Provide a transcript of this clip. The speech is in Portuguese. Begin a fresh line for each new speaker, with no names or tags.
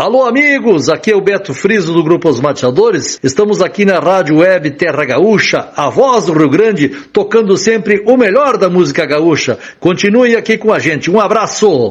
Alô amigos, aqui é o Beto Friso do Grupo Os Mateadores. Estamos aqui na Rádio Web Terra Gaúcha, a voz do Rio Grande, tocando sempre o melhor da música gaúcha. Continue aqui com a gente, um abraço!